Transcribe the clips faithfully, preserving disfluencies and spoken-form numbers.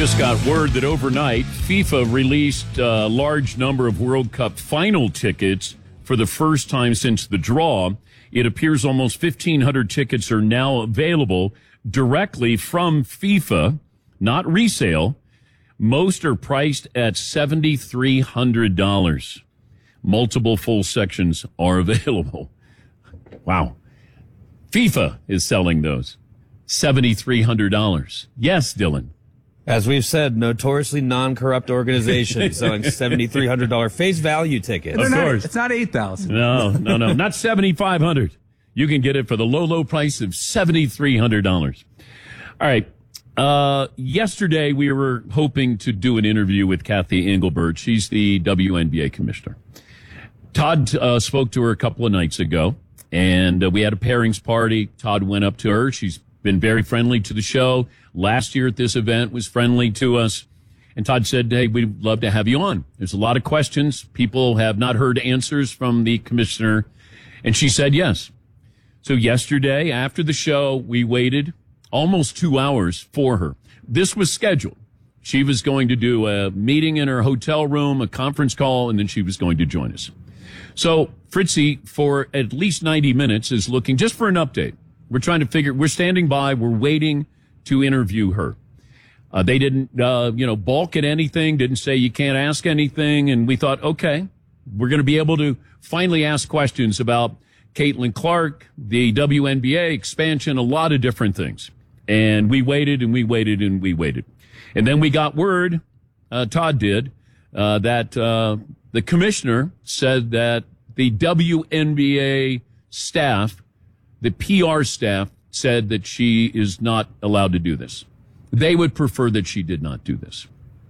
just got word that overnight, FIFA released a large number of World Cup final tickets for the first time since the draw. It appears almost fifteen hundred tickets are now available directly from FIFA, not resale. Most are priced at seven thousand three hundred dollars. Multiple full sections are available. Wow. FIFA is selling those. seven thousand three hundred dollars. Yes, Dylan. As we've said, notoriously non-corrupt organization selling seven thousand three hundred dollars face value tickets. Of course. It's not eight thousand No, dollars. no, no. Not seven thousand five hundred dollars. You can get it for the low, low price of seven thousand three hundred dollars. All right. Uh, yesterday, we were hoping to do an interview with Kathy Engelbert. She's the W N B A commissioner. Todd uh, spoke to her a couple of nights ago, and uh, we had a pairings party. Todd went up to her. She's been very friendly to the show. Last year at this event was friendly to us. And Todd said, hey, we'd love to have you on. There's a lot of questions. People have not heard answers from the commissioner. And she said yes. So yesterday, after the show, we waited almost two hours for her. This was scheduled. She was going to do a meeting in her hotel room, a conference call, and then she was going to join us. So Fritzy, for at least ninety minutes, is looking just for an update. We're trying to figure, we're standing by, we're waiting to interview her. Uh, they didn't, uh, you know, balk at anything, didn't say you can't ask anything. And we thought, okay, we're going to be able to finally ask questions about Caitlin Clark, the W N B A expansion, a lot of different things. And we waited and we waited and we waited. And then we got word, uh, Todd did, uh, that, uh, the commissioner said that the W N B A staff, the P R staff, said that she is not allowed to do this. They would prefer that she did not do this.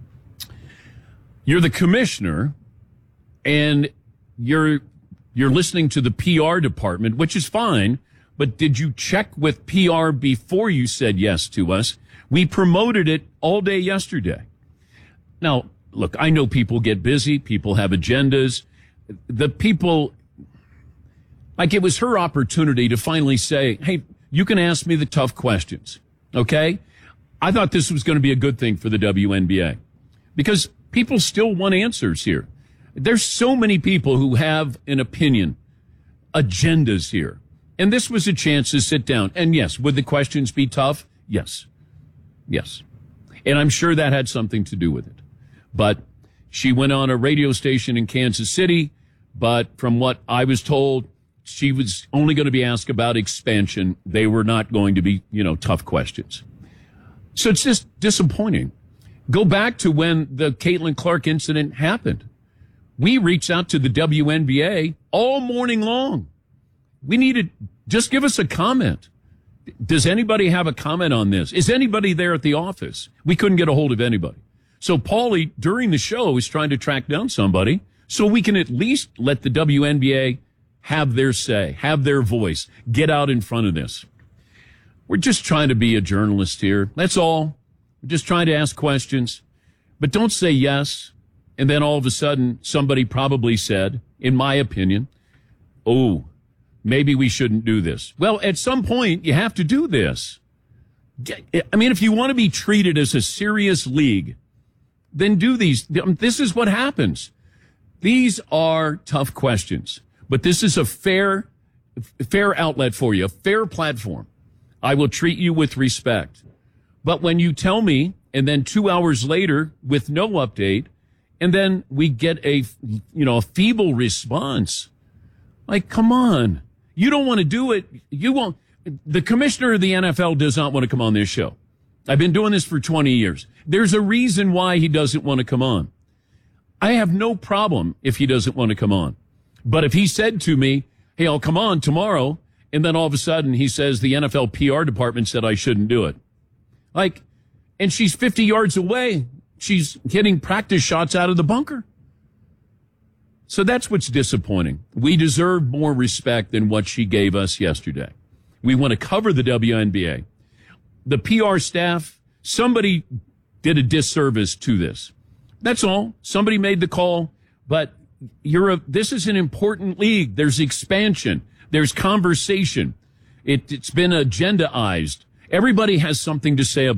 You're the commissioner, and you're you're listening to the P R department, which is fine, but did you check with P R before you said yes to us? We promoted it all day yesterday. Now, look, I know people get busy, people have agendas. The people, like it was her opportunity to finally say, hey, you can ask me the tough questions, okay? I thought this was going to be a good thing for the W N B A because people still want answers here. There's so many people who have an opinion, agendas here. And this was a chance to sit down. And yes, would the questions be tough? Yes. Yes. And I'm sure that had something to do with it. But she went on a radio station in Kansas City, but from what I was told, she was only going to be asked about expansion. They were not going to be, you know, tough questions. So it's just disappointing. Go back to when the Caitlin Clark incident happened. We reached out to the W N B A all morning long. We needed, just give us a comment. Does anybody have a comment on this? Is anybody there at the office? We couldn't get a hold of anybody. So Paulie, during the show, is trying to track down somebody so we can at least let the W N B A have their say, have their voice, get out in front of this. We're just trying to be a journalist here. That's all. We're just trying to ask questions. But don't say yes, and then all of a sudden somebody probably said, in my opinion, oh, maybe we shouldn't do this. Well, at some point, you have to do this. I mean, if you want to be treated as a serious league, then do these. This is what happens. These are tough questions. But this is a fair, fair outlet for you, a fair platform. I will treat you with respect. But when you tell me, and then two hours later with no update, and then we get a, you know, a feeble response, like, come on. You don't want to do it. You won't. The commissioner of the N F L does not want to come on this show. I've been doing this for twenty years. There's a reason why he doesn't want to come on. I have no problem if he doesn't want to come on. But if he said to me, hey, I'll come on tomorrow, and then all of a sudden he says the N F L P R department said I shouldn't do it. Like, and she's fifty yards away. She's hitting practice shots out of the bunker. So that's what's disappointing. We deserve more respect than what she gave us yesterday. We want to cover the W N B A. The P R staff, somebody did a disservice to this. That's all. Somebody made the call, but You're a, this is an important league. There's expansion. There's conversation. It, it's been agendaized. Everybody has something to say about it.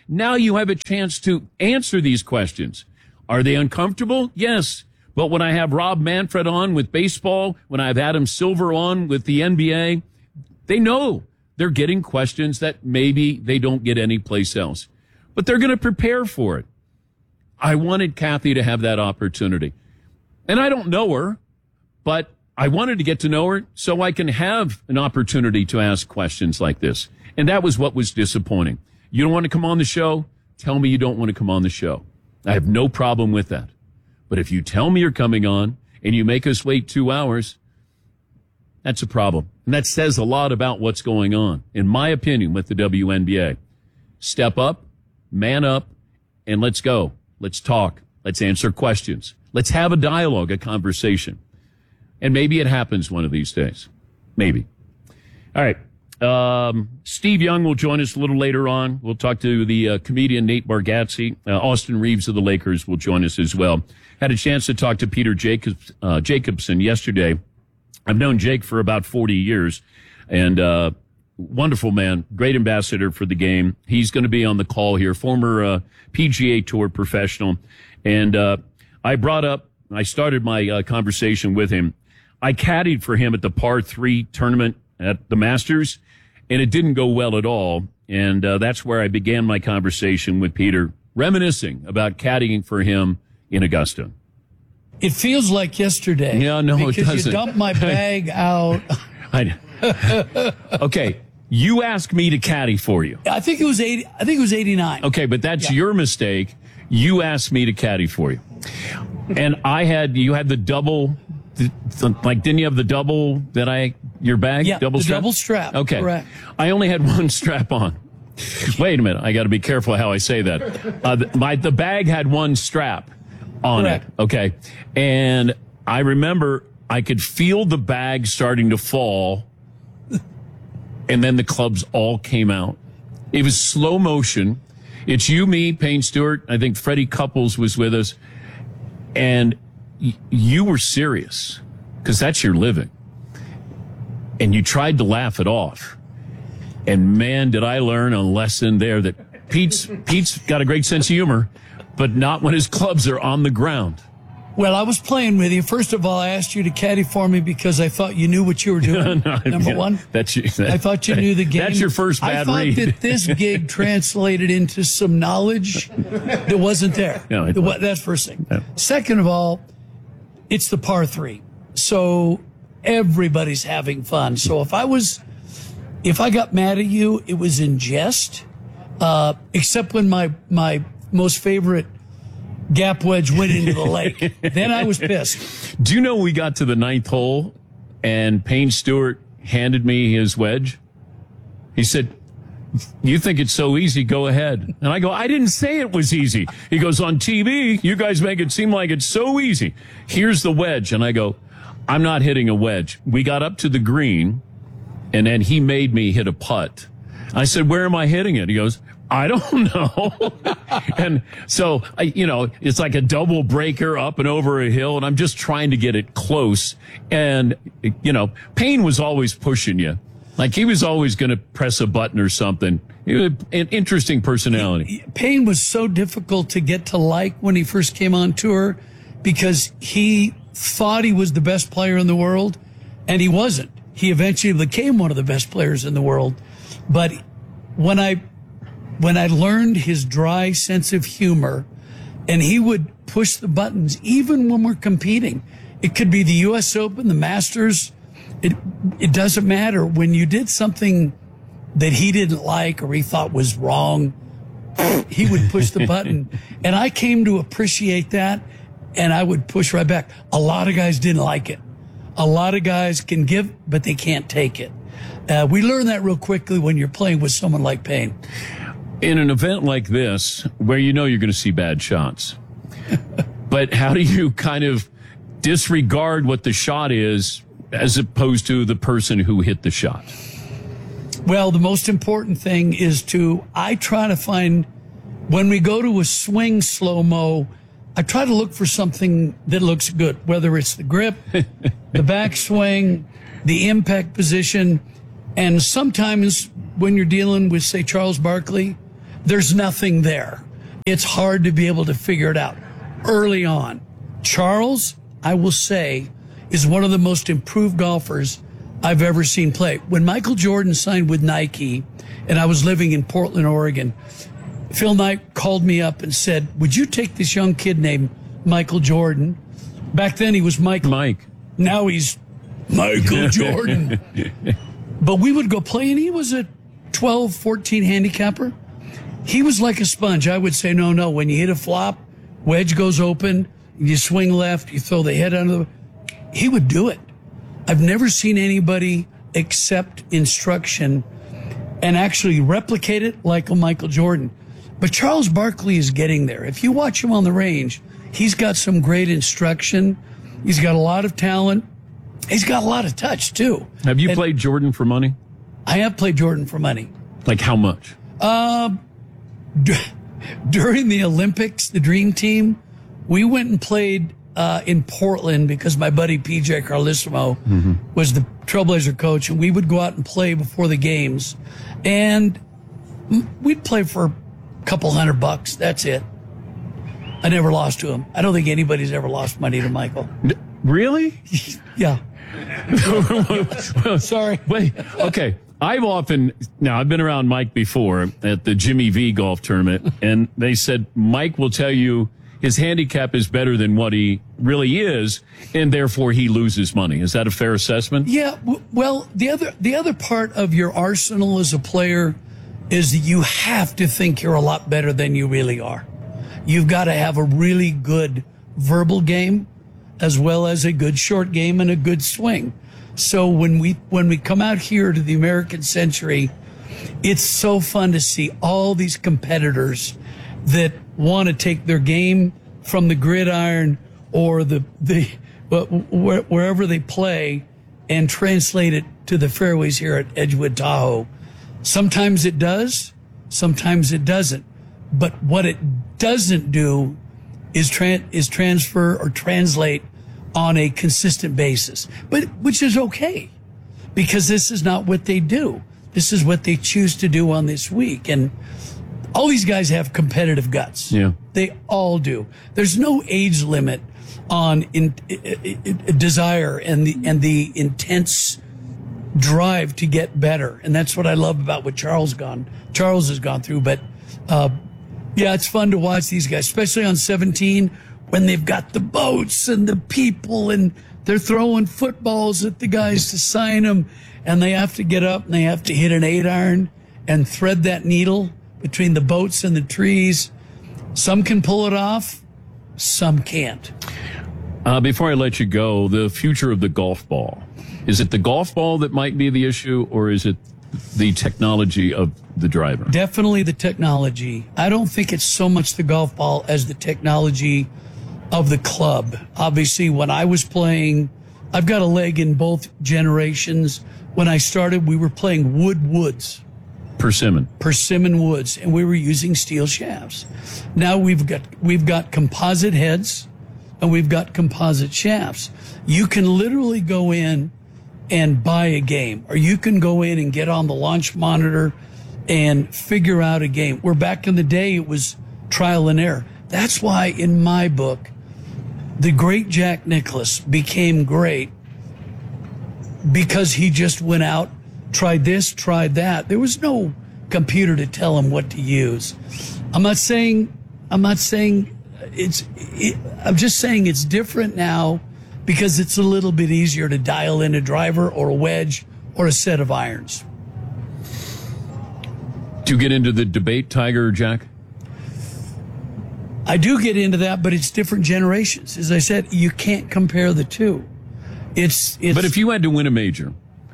Now you have a chance to answer these questions. Are they uncomfortable? Yes. But when I have Rob Manfred on with baseball, when I have Adam Silver on with the N B A, they know they're getting questions that maybe they don't get anyplace else. But they're going to prepare for it. I wanted Kathy to have that opportunity. And I don't know her, but I wanted to get to know her so I can have an opportunity to ask questions like this. And that was what was disappointing. You don't want to come on the show? Tell me you don't want to come on the show. I have no problem with that. But if you tell me you're coming on and you make us wait two hours, that's a problem. And that says a lot about what's going on, in my opinion, with the W N B A. Step up, man up, and let's go. Let's talk. Let's answer questions. Let's have a dialogue, a conversation. And maybe it happens one of these days. Maybe. All right. Um, Steve Young will join us a little later on. We'll talk to the uh, comedian Nate Bargatze. Uh, Austin Reeves of the Lakers will join us as well. Had a chance to talk to Peter Jacobs, uh, Jacobson yesterday. I've known Jake for about forty years, and uh, wonderful man, great ambassador for the game. He's going to be on the call here, former uh, P G A Tour professional. And uh, I brought up, I started my uh, conversation with him. I caddied for him at the par three tournament at the Masters, and it didn't go well at all. And uh, that's where I began my conversation with Peter, reminiscing about caddying for him in Augusta. It feels like yesterday. Yeah, no, it doesn't. Because you dumped my bag out. I, okay, you asked me to caddy for you. I think it was eighty. I think it was eighty-nine. Okay, but that's Yeah. your mistake. You asked me to caddy for you, and I had you had the double. The, the, like, didn't you have the double that I your bag? Yeah, double the strap? double strap. Okay, Correct. I only had one strap on. Wait a minute, I got to be careful how I say that. Uh, the, my the bag had one strap on Correct. it. Okay, and I remember I could feel the bag starting to fall, and then the clubs all came out. It was slow motion. It's you, me, Payne Stewart. I think Freddie Couples was with us, and y- you were serious because that's your living, and you tried to laugh it off. And man, did I learn a lesson there that Pete's Pete's got a great sense of humor, but not when his clubs are on the ground. Well, I was playing with you. First of all, I asked you to caddy for me because I thought you knew what you were doing. No, Number yeah, one. That's you, that, I thought you knew the game. That's your first bad I thought read. that this gig translated into some knowledge that wasn't there. No, it The- wasn't. That's first thing. Yeah. Second of all, it's the par three. So everybody's having fun. So if I was, if I got mad at you, it was in jest, uh, except when my, my most favorite gap wedge went into the lake. Then I was pissed. Do you know we got to the ninth hole and Payne Stewart handed me his wedge? He said, "You think it's so easy, go ahead." And I go, "I didn't say it was easy." He goes, "On T V, you guys make it seem like it's so easy. Here's the wedge." And I go, "I'm not hitting a wedge." We got up to the green, and then he made me hit a putt. I said, "Where am I hitting it?" He goes, "I don't know." And so, I, you know, it's like a double breaker up and over a hill, and I'm just trying to get it close. And, you know, Payne was always pushing you. Like he was always going to press a button or something. He was an interesting personality. Payne was so difficult to get to like when he first came on tour because he thought he was the best player in the world, and he wasn't. He eventually became one of the best players in the world. But when I when I learned his dry sense of humor, and he would push the buttons even when we're competing. It could be the U S Open, the Masters. It it doesn't matter. When you did something that he didn't like or he thought was wrong, he would push the button. And I came to appreciate that, and I would push right back. A lot of guys didn't like it. A lot of guys can give, but they can't take it. Uh, we learn that real quickly when you're playing with someone like Payne. In an event like this, where you know you're going to see bad shots, but how do you kind of disregard what the shot is as opposed to the person who hit the shot? Well, the most important thing is to, I try to find, when we go to a swing slow-mo, I try to look for something that looks good, whether it's the grip, the backswing, the impact position. And sometimes when you're dealing with, say, Charles Barkley, there's nothing there. It's hard to be able to figure it out early on. Charles, I will say, is one of the most improved golfers I've ever seen play. When Michael Jordan signed with Nike, and I was living in Portland, Oregon, Phil Knight called me up and said, would you take this young kid named Michael Jordan? Back then he was Michael. Mike. Now he's Michael Jordan. But we would go play, and he was a twelve, fourteen handicapper. He was like a sponge. I would say, no, no, when you hit a flop, wedge goes open, you swing left, you throw the head under the... He would do it. I've never seen anybody accept instruction and actually replicate it like a Michael Jordan. But Charles Barkley is getting there. If you watch him on the range, he's got some great instruction. He's got a lot of talent. He's got a lot of touch, too. Have you And played Jordan for money? I have played Jordan for money. Like how much? D- during the Olympics, the Dream Team, we went and played uh, in Portland because my buddy P J Carlissimo mm-hmm. was the Trailblazer coach, and we would go out and play before the games. And we'd play for a couple hundred bucks. That's it. I never lost to him. I don't think anybody's ever lost money to Michael. Really? Yeah. Well, sorry. Wait, okay. I've often, now I've been around Mike before at the Jimmy V golf tournament, and they said Mike will tell you his handicap is better than what he really is, and therefore he loses money. Is that a fair assessment? Yeah. W- well, the other, the other part of your arsenal as a player is that you have to think you're a lot better than you really are. You've got to have a really good verbal game as well as a good short game and a good swing. So when we when we come out here to the American Century, it's so fun to see all these competitors that want to take their game from the gridiron or the the wherever they play and translate it to the fairways here at Edgewood Tahoe. Sometimes it does, sometimes it doesn't. But what it doesn't do is tran- is transfer or translate on a consistent basis, but which is okay because this is not what they do. This is what they choose to do on this week. And all these guys have competitive guts. Yeah. They all do. There's no age limit on in, in, in, desire and the, and the intense drive to get better. And that's what I love about what Charles gone, Charles has gone through. But, uh, yeah, it's fun to watch these guys, especially on seventeen when they've got the boats and the people and they're throwing footballs at the guys to sign them, and they have to get up and they have to hit an eight iron and thread that needle between the boats and the trees. Some can pull it off, some can't. Uh, before I let you go, the future of the golf ball. Is it the golf ball that might be the issue, or is it the technology of the driver? Definitely the technology. I don't think it's so much the golf ball as the technology of the club. Obviously, when I was playing, I've got a leg in both generations. When I started, we were playing wood woods. Persimmon. Persimmon woods, and we were using steel shafts. Now we've got we've got composite heads, and we've got composite shafts. You can literally go in and buy a game, or you can go in and get on the launch monitor and figure out a game. Where back in the day, it was trial and error. That's why, in my book, the great Jack Nicklaus became great because he just went out, tried this, tried that. There was no computer to tell him what to use. I'm not saying, I'm not saying it's, it, I'm just saying it's different now because it's a little bit easier to dial in a driver or a wedge or a set of irons. Do you get into the debate, Tiger or Jack? I do get into that, but it's different generations. As I said, you can't compare the two. It's, it's But if you had to win a major,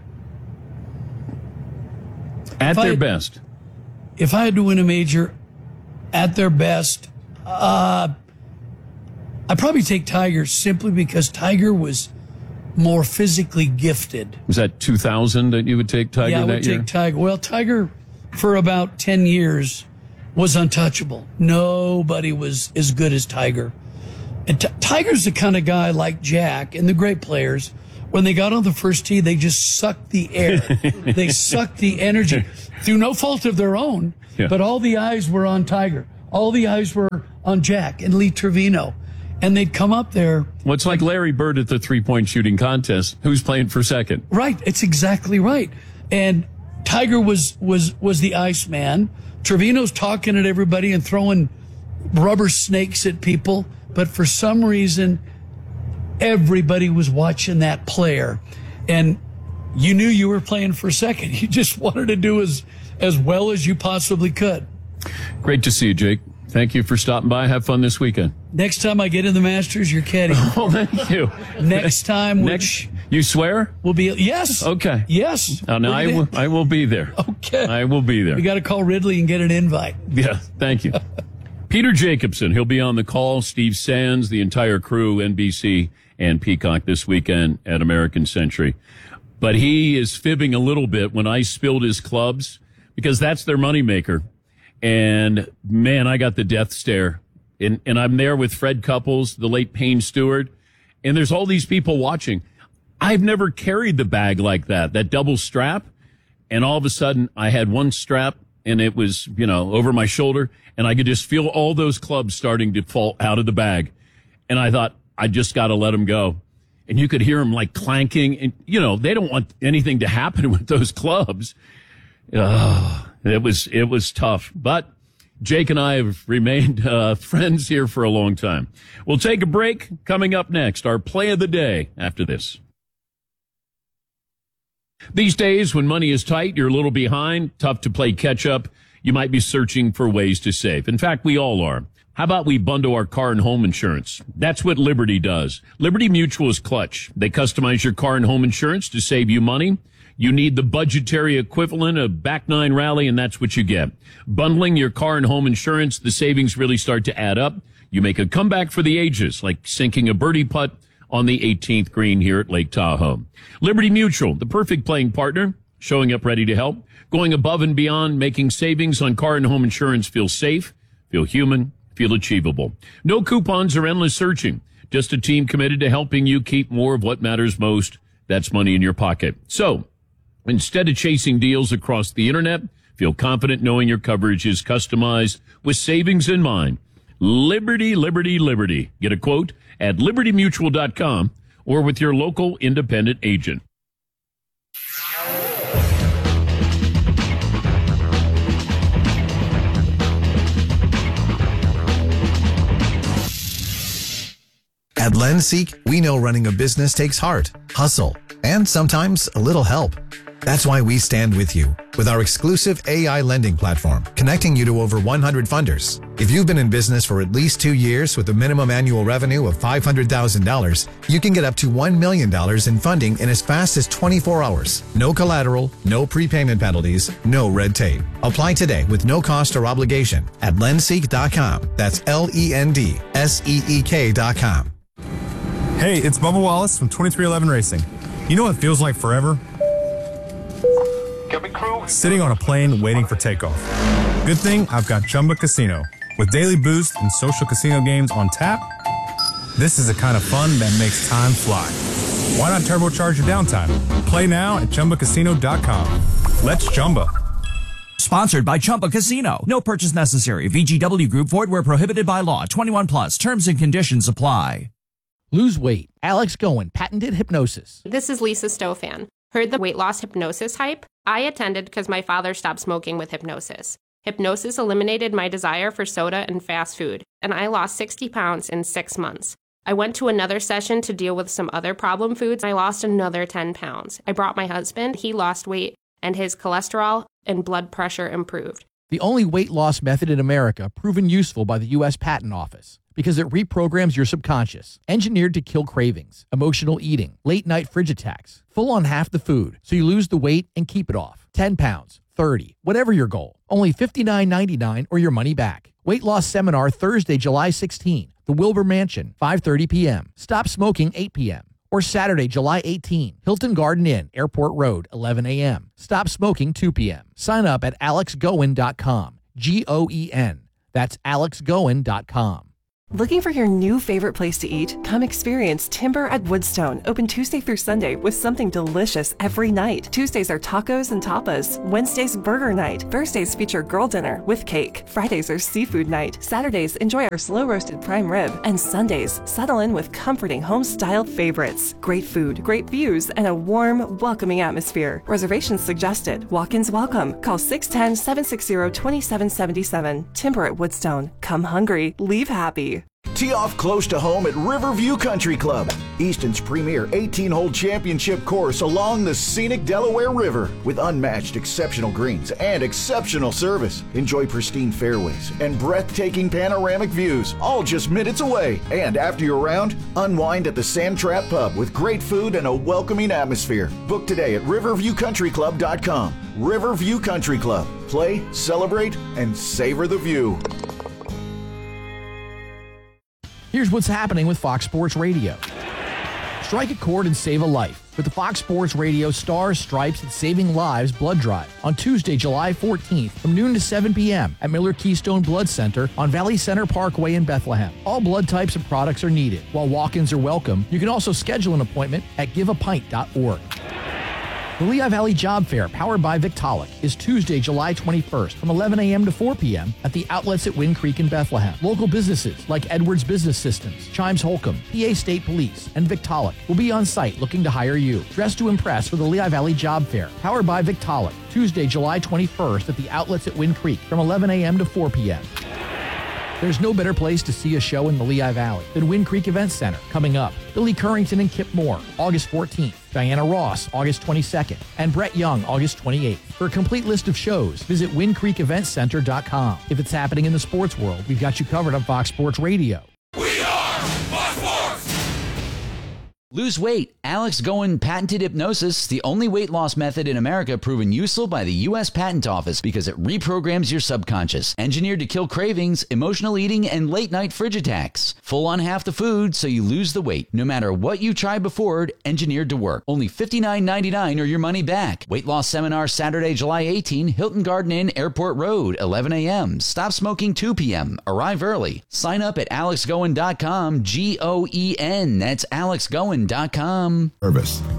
at their I, best, if I had to win a major at their best, uh, I'd probably take Tiger simply because Tiger was more physically gifted. was that two thousand that you would take Tiger yeah, I that would year? take Tiger. Well, Tiger, for about ten years, was untouchable. Nobody was as good as Tiger. And T- Tiger's the kind of guy like Jack and the great players When they got on the first tee, they just sucked the air. They sucked the energy through no fault of their own, Yeah. but all the eyes were on Tiger. All the eyes were on Jack and Lee Trevino. And they'd come up there. Well, it's like Larry Bird at the three-point shooting contest. Who's playing for second? Right. It's exactly right. And Tiger was, was, was the Iceman. Trevino's talking at everybody and throwing rubber snakes at people. But for some reason, everybody was watching that player. And you knew you were playing for second. You just wanted to do as, as well as you possibly could. Great to see you, Jake. Thank you for stopping by. Have fun this weekend. Next time I get in the Masters, you're caddying. Oh, thank you. Next time, Next, which you swear? will be, yes. Okay. Yes. Oh, no, I Bring it will, in. I will be there. Okay. I will be there. We got to call Ridley and get an invite. Yeah, thank you. Peter Jacobson, he'll be on the call. Steve Sands, the entire crew, N B C and Peacock this weekend at American Century. But he is fibbing a little bit when I spilled his clubs because that's their moneymaker. And man, I got the death stare. And, and I'm there with Fred Couples, the late Payne Stewart. And there's all these people watching. I've never carried the bag like that, that double strap. And all of a sudden I had one strap and it was, you know, over my shoulder and I could just feel all those clubs starting to fall out of the bag. And I thought, I just got to let them go. And you could hear them like clanking and, you know, they don't want anything to happen with those clubs. Uh, it was, it was tough, but Jake and I have remained uh, friends here for a long time. We'll take a break. Coming up next, our play of the day after this. These days, when money is tight, you're a little behind, tough to play catch up. You might be searching for ways to save. In fact, we all are. How about we bundle our car and home insurance? That's what Liberty does. Liberty Mutual is clutch. They customize your car and home insurance to save you money. You need the budgetary equivalent of back nine rally, and that's what you get. Bundling your car and home insurance, the savings really start to add up. You make a comeback for the ages, like sinking a birdie putt on the eighteenth green here at Lake Tahoe. Liberty Mutual, the perfect playing partner, showing up ready to help, going above and beyond, making savings on car and home insurance feel safe, feel human, feel achievable. No coupons or endless searching, just a team committed to helping you keep more of what matters most. That's money in your pocket. So, instead of chasing deals across the internet, feel confident knowing your coverage is customized with savings in mind. Liberty, Liberty, Liberty. Get a quote at liberty mutual dot com or with your local independent agent. At LendSeek, we know running a business takes heart, hustle, and sometimes a little help. That's why we stand with you with our exclusive A I lending platform, connecting you to over one hundred funders. If you've been in business for at least two years with a minimum annual revenue of five hundred thousand dollars, you can get up to one million dollars in funding in as fast as twenty-four hours. No collateral, no prepayment penalties, no red tape. Apply today with no cost or obligation at lendseek dot com. That's L E N D S E E K dot com. Hey, it's Bubba Wallace from twenty-three eleven Racing. You know what it feels like forever? Sitting on a plane waiting for takeoff. Good thing I've got Chumba Casino. With daily boost and social casino games on tap, this is the kind of fun that makes time fly. Why not turbocharge your downtime? Play now at chumba casino dot com. Let's Chumba. Sponsored by Chumba Casino. No purchase necessary. V G W Group. Void where prohibited by law. twenty-one plus. Terms and conditions apply. Lose weight. Alex Goen, patented hypnosis. This is Lisa Stofan. Heard the weight loss hypnosis hype? I attended because my father stopped smoking with hypnosis. Hypnosis eliminated my desire for soda and fast food, and I lost sixty pounds in six months. I went to another session to deal with some other problem foods. I lost another ten pounds. I brought my husband. He lost weight, and his cholesterol and blood pressure improved. The only weight loss method in America proven useful by the U S Patent Office because it reprograms your subconscious, engineered to kill cravings, emotional eating, late-night fridge attacks, full on half the food, so you lose the weight and keep it off. ten pounds, thirty, whatever your goal. Only fifty-nine ninety-nine or your money back. Weight loss seminar Thursday, July sixteenth, the Wilbur Mansion, five thirty p.m. Stop smoking, eight p.m. Or Saturday, July eighteenth, Hilton Garden Inn, Airport Road, eleven a.m. Stop smoking, two p.m. Sign up at alex goen dot com. G O E N. That's alex goen dot com. Looking for your new favorite place to eat? Come experience Timber at Woodstone, open Tuesday through Sunday with something delicious every night. Tuesdays are tacos and tapas. Wednesdays, burger night. Thursdays feature girl dinner with cake. Fridays are seafood night. Saturdays, enjoy our slow-roasted prime rib. And Sundays, settle in with comforting home-style favorites. Great food, great views, and a warm, welcoming atmosphere. Reservations suggested. Walk-ins welcome. Call six one zero, seven six zero, two seven seven seven. Timber at Woodstone. Come hungry, leave happy. Tee off close to home at Riverview Country Club, Easton's premier eighteen-hole championship course along the scenic Delaware River with unmatched exceptional greens and exceptional service. Enjoy pristine fairways and breathtaking panoramic views, all just minutes away. And after your round, unwind at the Sand Trap Pub with great food and a welcoming atmosphere. Book today at riverview country club dot com. Riverview Country Club. Play, celebrate, and savor the view. Here's what's happening with Fox Sports Radio. Strike a chord and save a life with the Fox Sports Radio Stars, Stripes, and Saving Lives Blood Drive on Tuesday, July fourteenth from noon to seven p.m. at Miller Keystone Blood Center on Valley Center Parkway in Bethlehem. All blood types and products are needed. While walk-ins are welcome, you can also schedule an appointment at give a pint dot org. The Lehigh Valley Job Fair, powered by Victaulic, is Tuesday, July twenty-first from eleven a.m. to four p.m. at the outlets at Wind Creek in Bethlehem. Local businesses like Edwards Business Systems, Chimes Holcomb, P A State Police, and Victaulic will be on site looking to hire you. Dress to impress for the Lehigh Valley Job Fair, powered by Victaulic, Tuesday, July twenty-first at the outlets at Wind Creek from eleven a.m. to four p.m. There's no better place to see a show in the Lehigh Valley than Wind Creek Event Center. Coming up, Billy Currington and Kip Moore, August fourteenth. Diana Ross, August twenty-second. And Brett Young, August twenty-eighth. For a complete list of shows, visit wind creek event center dot com. If it's happening in the sports world, we've got you covered on Fox Sports Radio. We are Fox Sports! Lose weight. Alex Goen patented hypnosis, the only weight loss method in America proven useful by the U S Patent Office because it reprograms your subconscious. Engineered to kill cravings, emotional eating, and late-night fridge attacks. Full on half the food so you lose the weight. No matter what you tried before, engineered to work. Only fifty-nine ninety-nine or your money back. Weight loss seminar Saturday, July eighteenth, Hilton Garden Inn, Airport Road, eleven a.m. Stop smoking two p.m. Arrive early. Sign up at alex goen dot com, G O E N. That's alex goen dot com. Service.